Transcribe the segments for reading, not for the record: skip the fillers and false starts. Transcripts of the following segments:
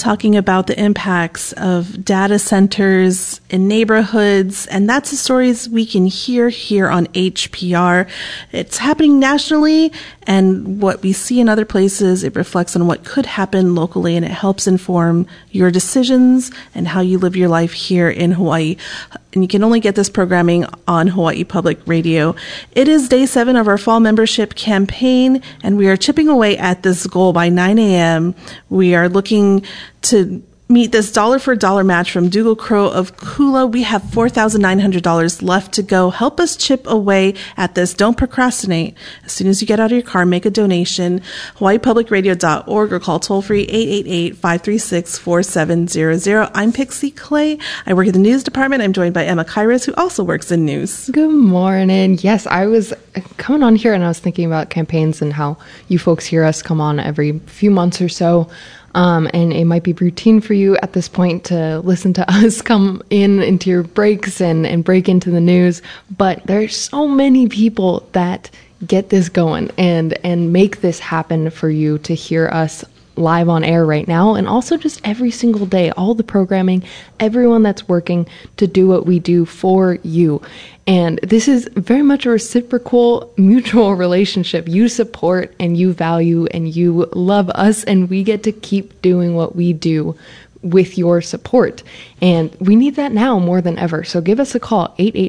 talking about the impacts of data centers in neighborhoods, and that's the stories we can hear here on HPR. It's happening nationally, and what we see in other places, it reflects on what could happen locally, and it helps inform your decisions and how you live your life here in Hawaii. And you can only get this programming on Hawaii Public Radio. It is day 7 of our fall membership campaign, and we are chipping away at this goal by 9 a.m. We are looking to meet this dollar-for-dollar match from Dougal Crow of Kula. We have $4,900 left to go. Help us chip away at this. Don't procrastinate. As soon as you get out of your car, make a donation. HawaiiPublicRadio.org or call toll-free 888-536-4700. I'm Pixie Clay. I work at the news department. I'm joined by Emma Kairos, who also works in news. Good morning. Yes, I was coming on here and I was thinking about campaigns and how you folks hear us come on every few months or so. And it might be routine for you at this point to listen to us come into your breaks and break into the news. But there's so many people that get this going and make this happen for you to hear us live on air right now, and also just every single day, all the programming, everyone that's working to do what we do for you. And this is very much a reciprocal, mutual relationship. You support and you value and you love us, and we get to keep doing what we do with your support. And we need that now more than ever. So give us a call,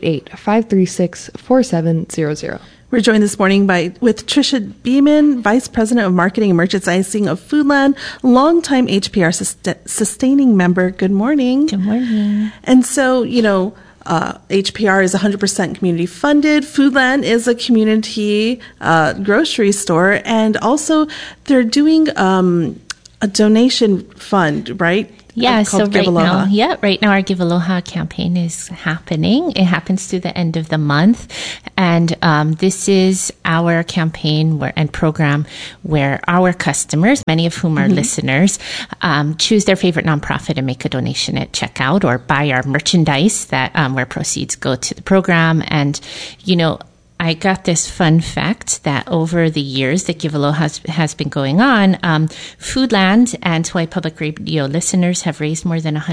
888-536-4700. We're joined this morning with Tricia Beeman, Vice President of Marketing and Merchandising of Foodland, longtime HPR sustaining member. Good morning. Good morning. And so, HPR is 100% community funded. Foodland is a community grocery store, and also they're doing a donation fund, right? Yeah, so right now our Give Aloha campaign is happening. It happens through the end of the month. And this is our campaign and program where our customers, many of whom are listeners, choose their favorite nonprofit and make a donation at checkout, or buy our merchandise that where proceeds go to the program. And, I got this fun fact that over the years that Give Aloha has been going on, Foodland and Hawaii Public Radio listeners have raised more than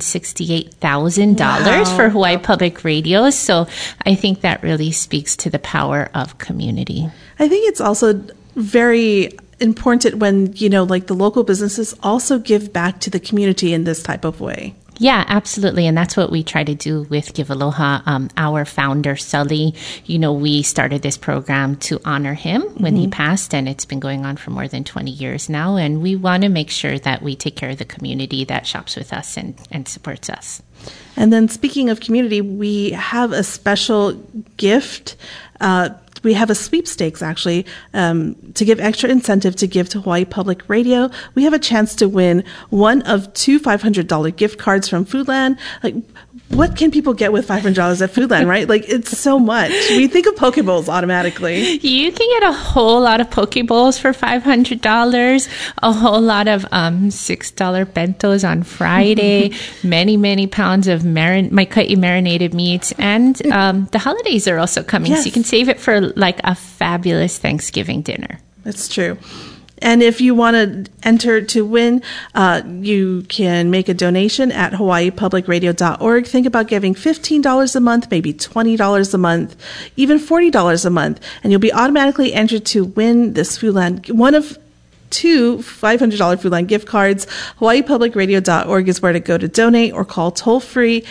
$168,000 for Hawaii Public Radio. So I think that really speaks to the power of community. I think it's also very important when, the local businesses also give back to the community in this type of way. Yeah, absolutely. And that's what we try to do with Give Aloha. Our founder, Sully, we started this program to honor him when he passed, and it's been going on for more than 20 years now. And we want to make sure that we take care of the community that shops with us and supports us. And then speaking of community, we have a special gift. We have a sweepstakes, actually, to give extra incentive to give to Hawaii Public Radio. We have a chance to win one of 2 $500 gift cards from Foodland. What can people get with $500 at Foodland, right? It's so much. We think of Pokeballs automatically. You can get a whole lot of Pokeballs for $500, a whole lot of $6 bentos on Friday, many, many pounds of Maika'i marinated meats, and the holidays are also coming, so you can save it for a fabulous Thanksgiving dinner. That's true. And if you want to enter to win, you can make a donation at hawaiipublicradio.org. Think about giving $15 a month, maybe $20 a month, even $40 a month, and you'll be automatically entered to win this Foodland, one of 2 $500 Foodland gift cards. hawaiipublicradio.org is where to go to donate, or call toll-free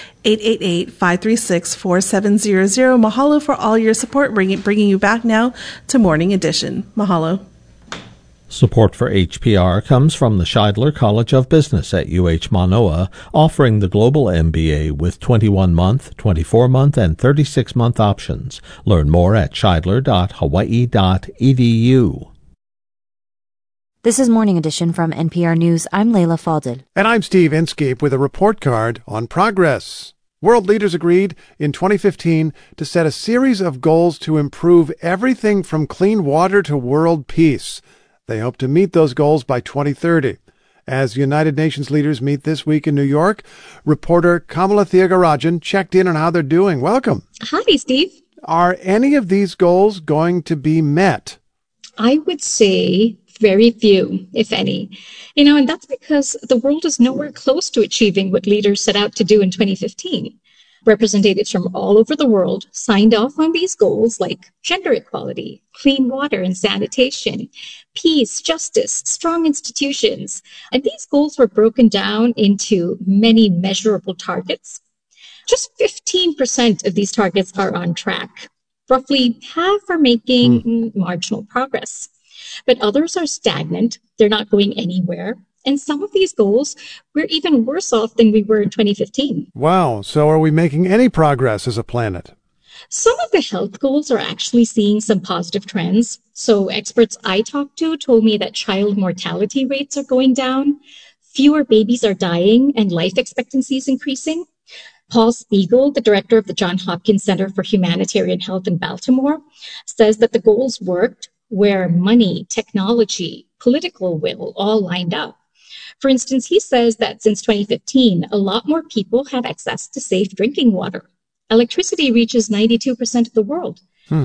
888-536-4700. Mahalo for all your support, bringing you back now to Morning Edition. Mahalo. Support for HPR comes from the Scheidler College of Business at UH Manoa, offering the Global MBA with 21-month, 24-month, and 36-month options. Learn more at scheidler.hawaii.edu. This is Morning Edition from NPR News. I'm Leila Fadel. And I'm Steve Inskeep with a report card on progress. World leaders agreed in 2015 to set a series of goals to improve everything from clean water to world peace. They hope to meet those goals by 2030. As United Nations leaders meet this week in New York, reporter Kamala Thiagarajan checked in on how they're doing. Welcome. Hi, Steve. Are any of these goals going to be met? I would say Very few, if any. And that's because the world is nowhere close to achieving what leaders set out to do in 2015. Representatives from all over the world signed off on these goals like gender equality, clean water and sanitation, peace, justice, strong institutions. And these goals were broken down into many measurable targets. Just 15% of these targets are on track. Roughly half are making marginal progress. But others are stagnant. They're not going anywhere. And some of these goals, we're even worse off than we were in 2015. Wow. So are we making any progress as a planet? Some of the health goals are actually seeing some positive trends. So experts I talked to told me that child mortality rates are going down, fewer babies are dying, and life expectancy is increasing. Paul Spiegel, the director of the Johns Hopkins Center for Humanitarian Health in Baltimore, says that the goals worked where money, technology, political will all lined up. For instance, he says that since 2015, a lot more people have access to safe drinking water. Electricity reaches 92% of the world.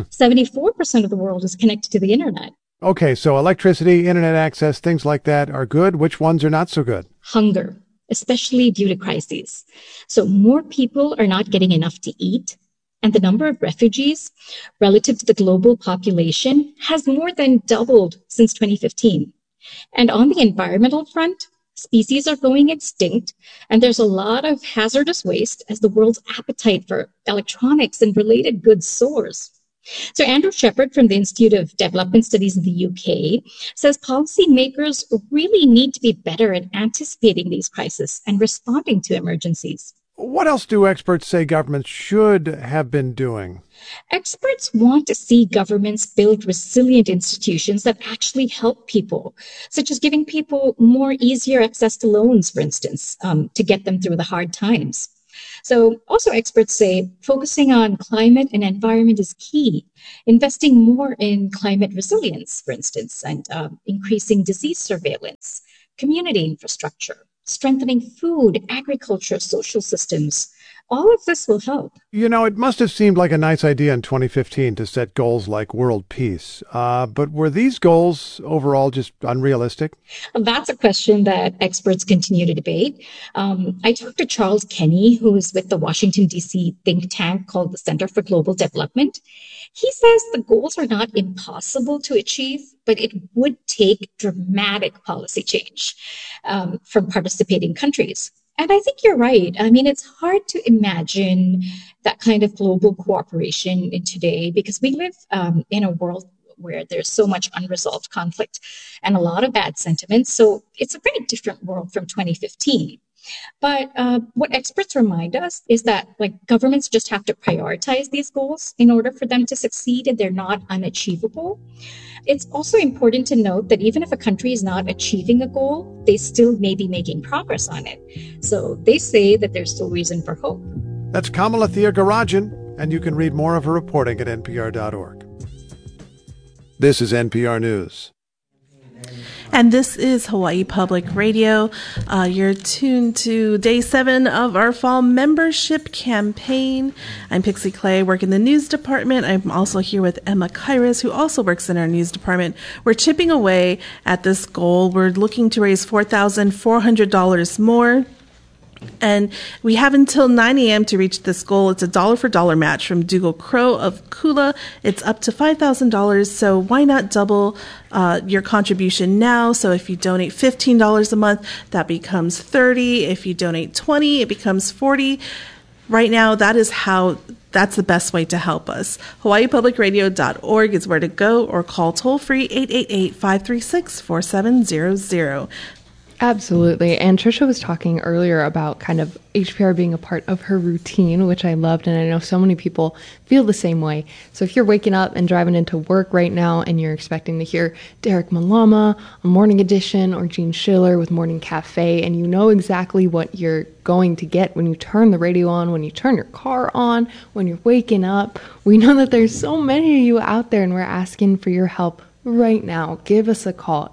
74% of the world is connected to the internet. Okay, so electricity, internet access, things like that are good. Which ones are not so good? Hunger, especially due to crises. So more people are not getting enough to eat. And the number of refugees relative to the global population has more than doubled since 2015. And on the environmental front, species are going extinct, and there's a lot of hazardous waste as the world's appetite for electronics and related goods soars. So Andrew Shepherd from the Institute of Development Studies in the UK says policymakers really need to be better at anticipating these crises and responding to emergencies. What else do experts say governments should have been doing? Experts want to see governments build resilient institutions that actually help people, such as giving people more easier access to loans, for instance, to get them through the hard times. So also experts say focusing on climate and environment is key. Investing more in climate resilience, for instance, and increasing disease surveillance, community infrastructure, strengthening food, agriculture, social systems. All of this will help. It must have seemed like a nice idea in 2015 to set goals like world peace. But were these goals overall just unrealistic? That's a question that experts continue to debate. I talked to Charles Kenny, who is with the Washington, D.C. think tank called the Center for Global Development. He says the goals are not impossible to achieve, but it would take dramatic policy change from participating countries. And I think you're right. I mean, it's hard to imagine that kind of global cooperation in today because we live in a world where there's so much unresolved conflict and a lot of bad sentiments. So it's a very different world from 2015. But what experts remind us is that governments just have to prioritize these goals in order for them to succeed, and they're not unachievable. It's also important to note that even if a country is not achieving a goal, they still may be making progress on it. So they say that there's still reason for hope. That's Kamala Thiagarajan, and you can read more of her reporting at npr.org. This is NPR News. And this is Hawaii Public Radio. You're tuned to Day 7 of our fall membership campaign. I'm Pixie Clay, work in the news department. I'm also here with Emma Kairos, who also works in our news department. We're chipping away at this goal. We're looking to raise $4,400 more. And we have until 9 a.m. to reach this goal. It's a dollar-for-dollar match from Dougal Crow of Kula. It's up to $5,000, so why not double your contribution now? So if you donate $15 a month, that becomes $30. If you donate $20, it becomes $40. Right now, that's the best way to help us. HawaiiPublicRadio.org is where to go, or call toll-free 888-536-4700. Absolutely. And Trisha was talking earlier about kind of HPR being a part of her routine, which I loved. And I know so many people feel the same way. So if you're waking up and driving into work right now and you're expecting to hear Derek Malama on Morning Edition or Gene Schiller with Morning Cafe, and you know exactly what you're going to get when you turn the radio on, when you turn your car on, when you're waking up, we know that there's so many of you out there, and we're asking for your help right now. Give us a call,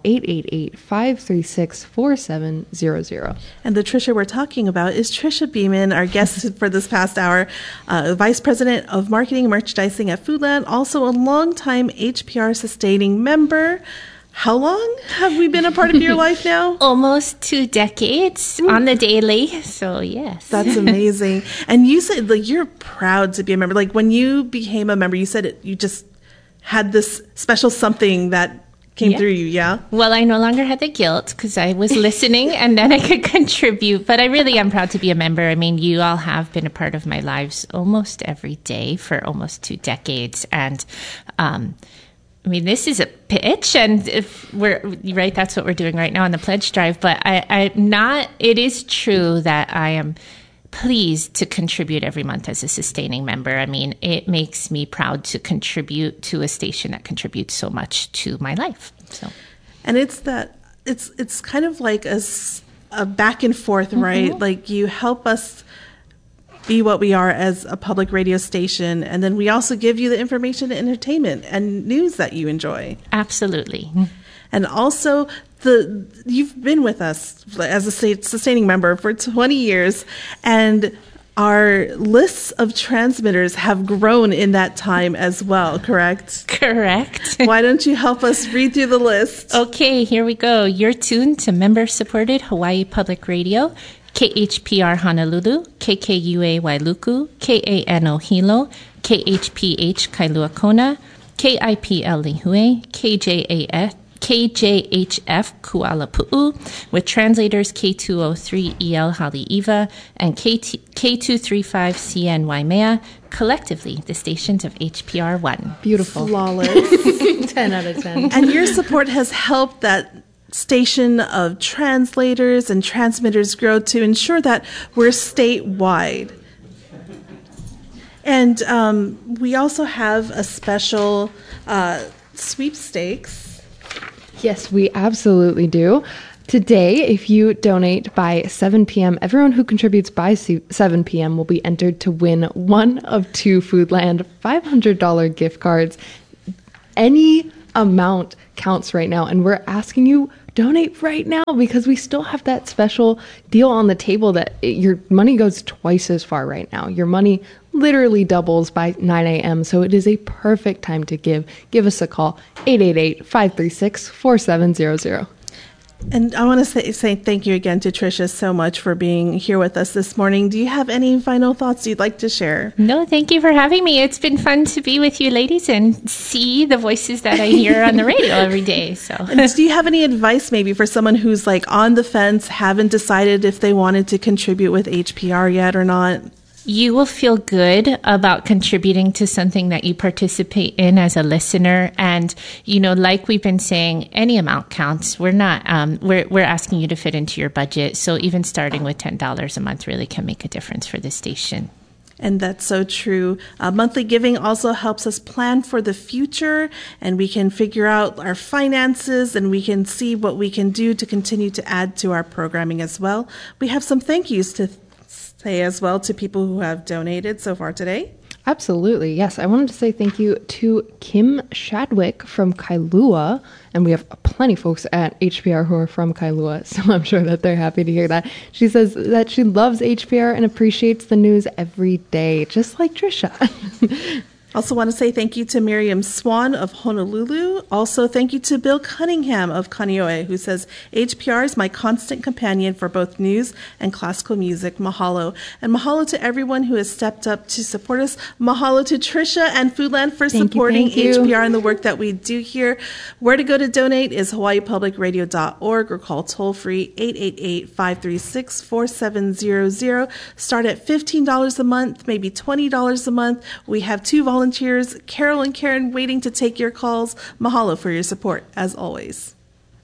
888-536-4700. And the Trisha we're talking about is Trisha Beeman, our guest for this past hour, Vice President of Marketing and Merchandising at Foodland, also a longtime HPR sustaining member. How long have we been a part of your life now? Almost 2 decades on the daily. So, yes. That's amazing. And you said you're proud to be a member. When you became a member, you said you just had this special something that came through you, yeah? Well, I no longer had the guilt because I was listening and then I could contribute. But I really am proud to be a member. I mean, you all have been a part of my lives almost every day for almost 2 decades. And, this is a pitch, and if we're right, that's what we're doing right now on the pledge drive. But it is true that I am pleased to contribute every month as a sustaining member. I mean, it makes me proud to contribute to a station that contributes so much to my life. So, and it's kind of like a back and forth, right? You help us be what we are as a public radio station, and then we also give you the information, entertainment, and news that you enjoy. Absolutely. And also, you've been with us as a sustaining member for 20 years, and our lists of transmitters have grown in that time as well, correct? Correct. Why don't you help us read through the list? Okay, here we go. You're tuned to member-supported Hawaii Public Radio, KHPR Honolulu, KKUA Wailuku, KANO Hilo, KHPH Kailua Kona, KIPL Lihue, KJHF Kuala Pu'u, with translators K203 EL Haleiwa and K235 CN Waimea, collectively the stations of HPR 1. Beautiful. Flawless. 10 out of 10. And your support has helped that station of translators and transmitters grow to ensure that we're statewide. And we also have a special sweepstakes. Yes, we absolutely do. Today, if you donate by 7 p.m., everyone who contributes by 7 p.m. will be entered to win one of 2 Foodland $500 gift cards. Any amount counts right now, and we're asking you donate right now because we still have that special deal on the table that your money goes twice as far right now. Your money literally doubles by 9 a.m. So it is a perfect time to give. Give us a call, 888-536-4700. And I want to say thank you again to Tricia so much for being here with us this morning. Do you have any final thoughts you'd like to share? No, thank you for having me. It's been fun to be with you ladies and see the voices that I hear on the radio every day. So, and do you have any advice maybe for someone who's on the fence, haven't decided if they wanted to contribute with HPR yet or not? You will feel good about contributing to something that you participate in as a listener. And, like we've been saying, any amount counts. We're not, we're asking you to fit into your budget. So even starting with $10 a month really can make a difference for the station. And that's so true. Monthly giving also helps us plan for the future, and we can figure out our finances, and we can see what we can do to continue to add to our programming as well. We have some thank yous to say as well to people who have donated so far today. Absolutely. Yes. I wanted to say thank you to Kim Shadwick from Kailua. And we have plenty of folks at HPR who are from Kailua, so I'm sure that they're happy to hear that. She says that she loves HPR and appreciates the news every day, just like Trisha. Also want to say thank you to Miriam Swan of Honolulu. Also, thank you to Bill Cunningham of Kaneohe, who says, HPR is my constant companion for both news and classical music. Mahalo. And mahalo to everyone who has stepped up to support us. Mahalo to Trisha and Foodland for supporting HPR and the work that we do here. Where to go to donate is hawaiipublicradio.org or call toll-free 888-536-4700. Start at $15 a month, maybe $20 a month. We have 2 volunteers, Carol and Karen, waiting to take your calls. Mahalo for your support, as always.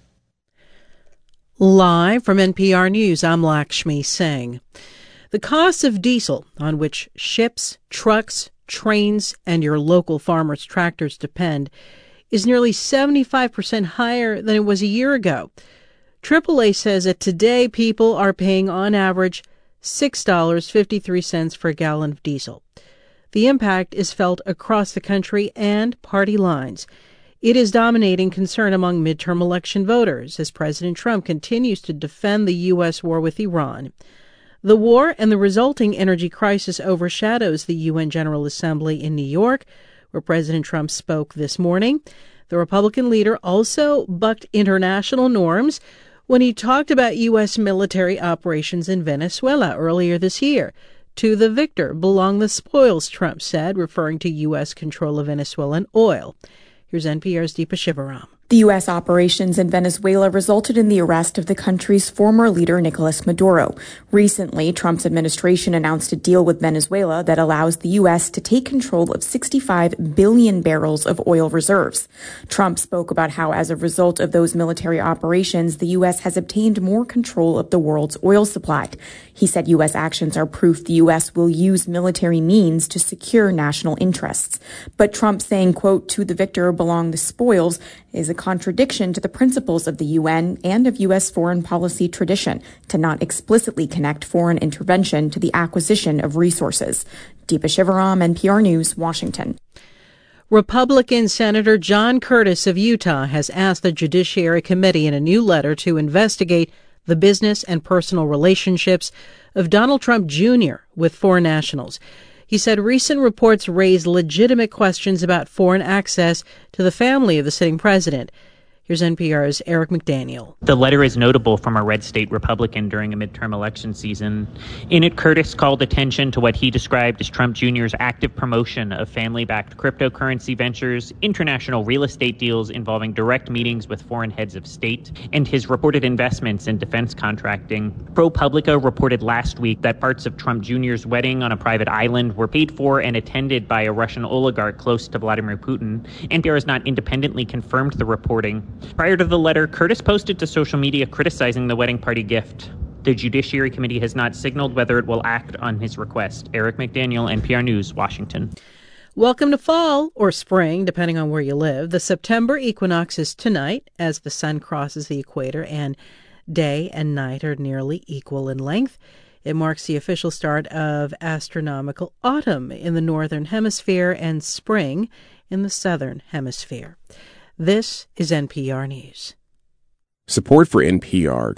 Live from NPR News, I'm Lakshmi Singh. The cost of diesel, on which ships, trucks, trains, and your local farmers' tractors depend, is nearly 75% higher than it was a year ago. AAA says that today people are paying on average $6.53 for a gallon of diesel. The impact is felt across the country and party lines. It is dominating concern among midterm election voters as President Trump continues to defend the U.S. war with Iran. The war and the resulting energy crisis overshadows the UN General Assembly in New York, where President Trump spoke this morning. The Republican leader also bucked international norms when he talked about U.S. military operations in Venezuela earlier this year. To the victor belong the spoils, Trump said, referring to U.S. control of Venezuelan oil. Here's NPR's Deepa Shivaram. The U.S. operations in Venezuela resulted in the arrest of the country's former leader, Nicolas Maduro. Recently, Trump's administration announced a deal with Venezuela that allows the U.S. to take control of 65 billion barrels of oil reserves. Trump spoke about how, as a result of those military operations, the U.S. has obtained more control of the world's oil supply. He said U.S. actions are proof the U.S. will use military means to secure national interests. But Trump saying, quote, "to the victor belong the spoils," is a contradiction to the principles of the UN and of U.S. foreign policy tradition to not explicitly connect foreign intervention to the acquisition of resources. Deepa Shivaram, NPR News, Washington. Republican Senator John Curtis of Utah has asked the Judiciary Committee in a new letter to investigate the business and personal relationships of Donald Trump Jr. with foreign nationals. He said recent reports raise legitimate questions about foreign access to the family of the sitting president. Here's NPR's Eric McDaniel. The letter is notable from a red state Republican during a midterm election season. In it, Curtis called attention to what he described as Trump Jr.'s active promotion of family-backed cryptocurrency ventures, international real estate deals involving direct meetings with foreign heads of state, and his reported investments in defense contracting. ProPublica reported last week that parts of Trump Jr.'s wedding on a private island were paid for and attended by a Russian oligarch close to Vladimir Putin. NPR has not independently confirmed the reporting. Prior to the letter, Curtis posted to social media criticizing the wedding party gift. The Judiciary Committee has not signaled whether it will act on his request. Eric McDaniel, NPR News, Washington. Welcome to fall, or spring, depending on where you live. The September equinox is tonight as the sun crosses the equator and day and night are nearly equal in length. It marks the official start of astronomical autumn in the northern hemisphere and spring in the southern hemisphere. This is NPR News. Support for NPR